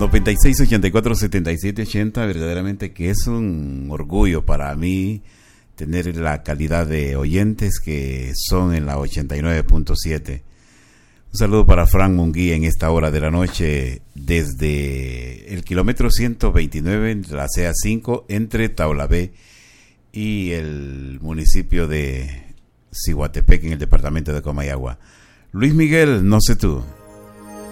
96 84 77 80, verdaderamente que es un orgullo para mí tener la calidad de oyentes que son en la 89.7. Un saludo para Frank Munguía en esta hora de la noche desde el kilómetro 129 entre la CA5 entre Taulabé y el municipio de Ciguatepec en el departamento de Comayagua. Luis Miguel, no sé tú.